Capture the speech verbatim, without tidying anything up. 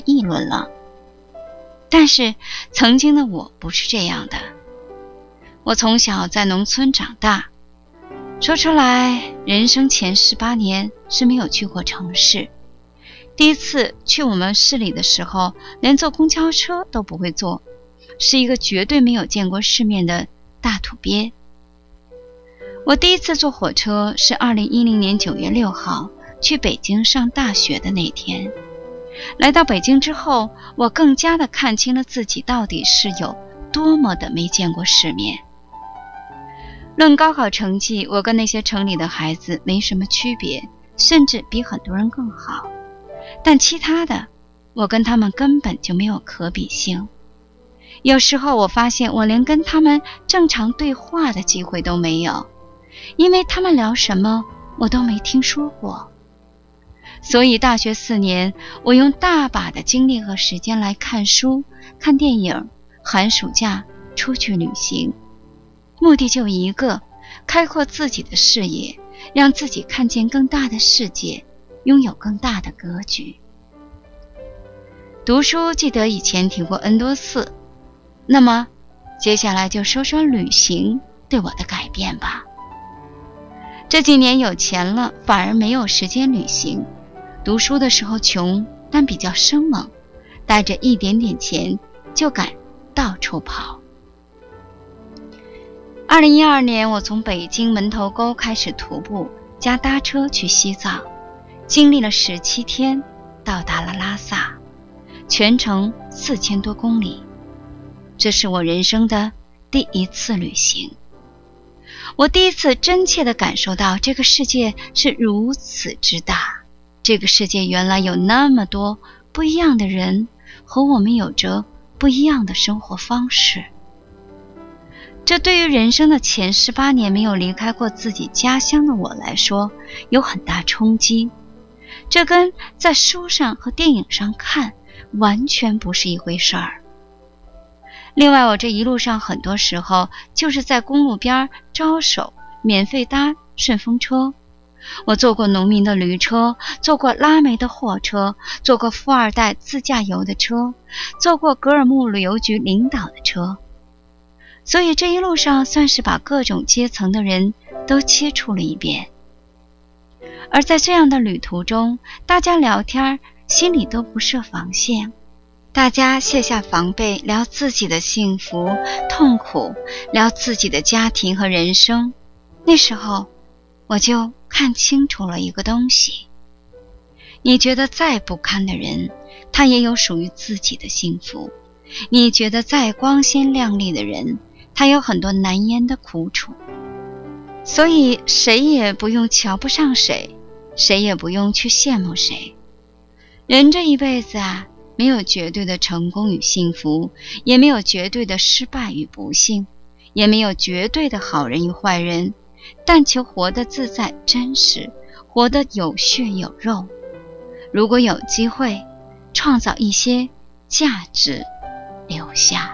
议论了。但是曾经的我不是这样的，我从小在农村长大，说出来，人生前十八年是没有去过城市。第一次去我们市里的时候，连坐公交车都不会坐，是一个绝对没有见过世面的大土鳖。我第一次坐火车是二零一零年九月六号去北京上大学的那天。来到北京之后，我更加的看清了自己到底是有多么的没见过世面。论高考成绩，我跟那些城里的孩子没什么区别，甚至比很多人更好。但其他的，我跟他们根本就没有可比性。有时候我发现我连跟他们正常对话的机会都没有，因为他们聊什么我都没听说过。所以大学四年，我用大把的精力和时间来看书、看电影，寒暑假出去旅行，目的就一个，开阔自己的视野，让自己看见更大的世界，拥有更大的格局。读书记得以前提过 N 多次，那么接下来就说说旅行对我的改变吧。这几年有钱了，反而没有时间旅行。读书的时候穷，但比较生猛，带着一点点钱就敢到处跑。二零一二年，我从北京门头沟开始徒步加搭车去西藏，经历了十七天，到达了拉萨，全程四千多公里。这是我人生的第一次旅行。我第一次真切地感受到这个世界是如此之大，这个世界原来有那么多不一样的人，和我们有着不一样的生活方式。这对于人生的前十八年没有离开过自己家乡的我来说，有很大冲击。这跟在书上和电影上看完全不是一回事儿。另外，我这一路上很多时候就是在公路边招手免费搭顺风车。我坐过农民的驴车，坐过拉煤的货车，坐过富二代自驾游的车，坐过格尔木旅游局领导的车。所以这一路上算是把各种阶层的人都接触了一遍。而在这样的旅途中，大家聊天心里都不设防线，大家卸下防备，聊自己的幸福痛苦，聊自己的家庭和人生。那时候我就看清楚了一个东西，你觉得再不堪的人，他也有属于自己的幸福；你觉得再光鲜亮丽的人，他有很多难言的苦楚。所以谁也不用瞧不上谁，谁也不用去羡慕谁。人这一辈子啊，没有绝对的成功与幸福，也没有绝对的失败与不幸，也没有绝对的好人与坏人，但求活得自在真实，活得有血有肉。如果有机会，创造一些价值留下。